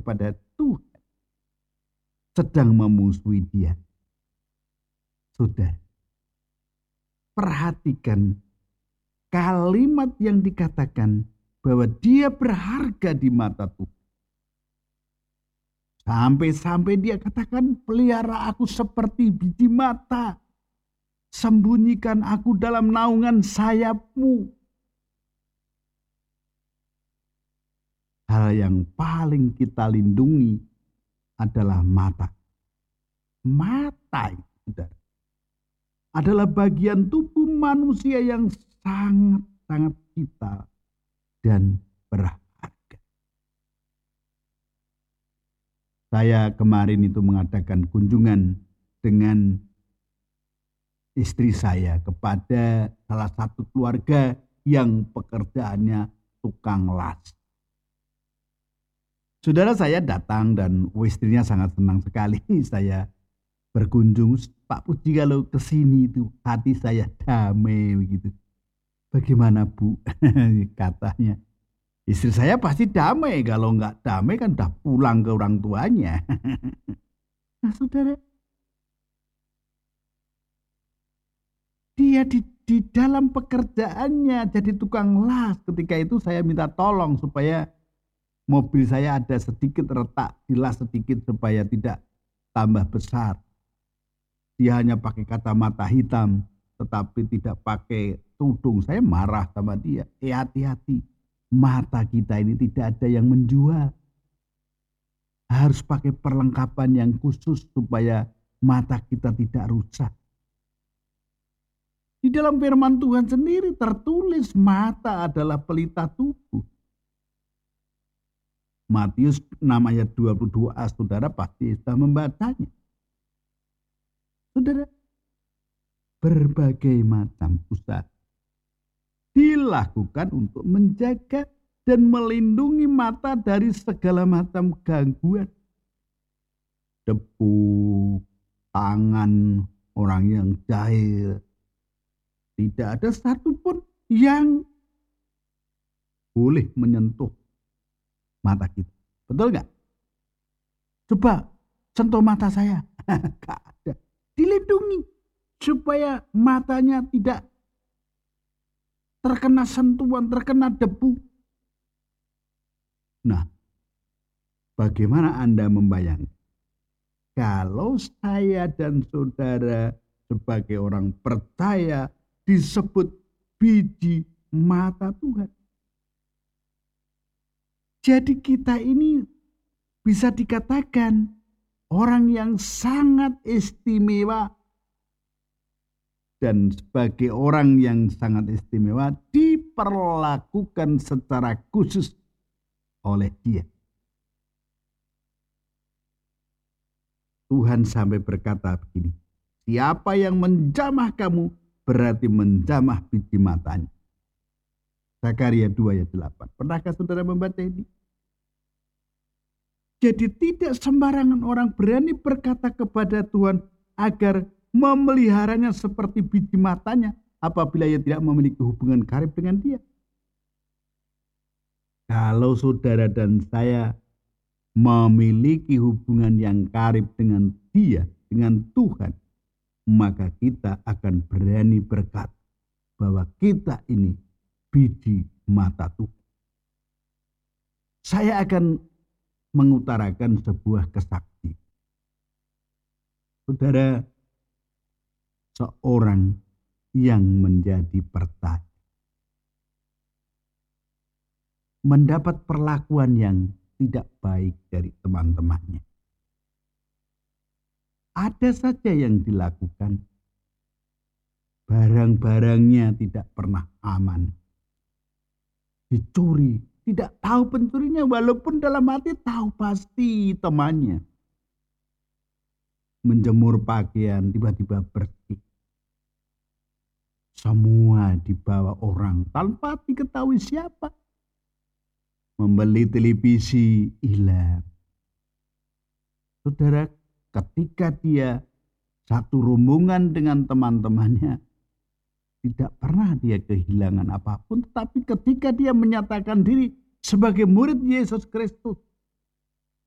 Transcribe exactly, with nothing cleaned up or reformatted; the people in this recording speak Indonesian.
kepada Tuhan sedang memusuhi dia. Saudara, perhatikan kalimat yang dikatakan bahwa dia berharga di mata Tuhan. Sampai-sampai dia katakan, pelihara aku seperti biji mata. Sembunyikan aku dalam naungan sayapmu. Hal yang paling kita lindungi adalah mata. Mata itu, saudara, adalah bagian tubuh manusia yang sangat-sangat vital dan berharga. Saya kemarin itu mengadakan kunjungan dengan istri saya kepada salah satu keluarga yang pekerjaannya tukang las. Saudara, saya datang dan istrinya sangat senang sekali saya berkunjung. Pak Puji, kalau kesini itu hati saya damai begitu. Bagaimana Bu? Katanya. Istri saya pasti damai, kalau nggak damai kan udah pulang ke orang tuanya. Nah saudara, dia di, di dalam pekerjaannya jadi tukang las. Ketika itu saya minta tolong supaya mobil saya ada sedikit retak, dilas sedikit supaya tidak tambah besar. Dia hanya pakai kacamata hitam, tetapi tidak pakai tudung. Saya marah sama dia. Eh hati-hati. Mata kita ini tidak ada yang menjual. Harus pakai perlengkapan yang khusus supaya mata kita tidak rusak. Di dalam firman Tuhan sendiri tertulis mata adalah pelita tubuh. Matius enam ayat dua puluh dua a, saudara pasti sudah membacanya. Saudara, berbagai macam usaha dilakukan untuk menjaga dan melindungi mata dari segala macam gangguan. Debu, tangan orang yang jahil. Tidak ada satupun yang boleh menyentuh mata kita. Betul nggak? Coba sentuh mata saya. Nggak ada. Dilindungi supaya matanya tidak terkena sentuhan, terkena debu. Nah, bagaimana Anda membayangkan kalau saya dan saudara sebagai orang percaya disebut biji mata Tuhan? Jadi kita ini bisa dikatakan orang yang sangat istimewa. Dan sebagai orang yang sangat istimewa diperlakukan secara khusus oleh Dia. Tuhan sampai berkata begini, siapa yang menjamah kamu berarti menjamah biji matanya. Zakaria dua ayat delapan. Pernahkah saudara membaca ini? Jadi tidak sembarangan orang berani berkata kepada Tuhan agar memeliharanya seperti biji matanya apabila ia tidak memiliki hubungan karib dengan Dia. Kalau saudara dan saya memiliki hubungan yang karib dengan Dia, dengan Tuhan, maka kita akan berani berkata bahwa kita ini biji mata Tuhan. Saya akan mengutarakan sebuah kesaksian. Saudara, seorang yang menjadi percaya mendapat perlakuan yang tidak baik dari teman-temannya. Ada saja yang dilakukan, barang-barangnya tidak pernah aman, dicuri, tidak tahu pencurinya, walaupun dalam hati tahu pasti temannya. Menjemur pakaian tiba-tiba bersih. Semua dibawa orang tanpa diketahui siapa. Membeli televisi hilang. Saudara, ketika dia satu rombongan dengan teman-temannya, tidak pernah dia kehilangan apapun. Tetapi ketika dia menyatakan diri sebagai murid Yesus Kristus,